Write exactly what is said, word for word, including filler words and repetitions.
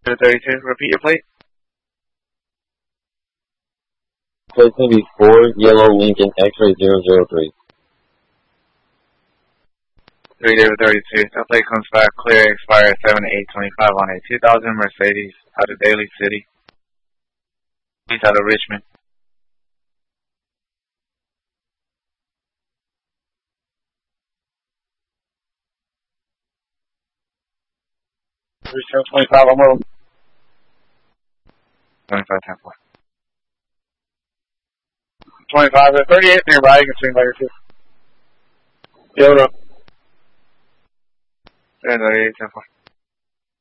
thirty-two, repeat your plate. Plate's going to be four, Yellow Lincoln, X-ray zero zero three. three David thirty-two. That plate comes back clear, expire seven eight twenty-five on a two thousand Mercedes out of Daly City. He's out of Richmond. three twenty-five, I'm rolling. twenty-five ten four. twenty-five, at thirty-eight nearby, you can swing by your two. Yoda. thirty-eight ten four.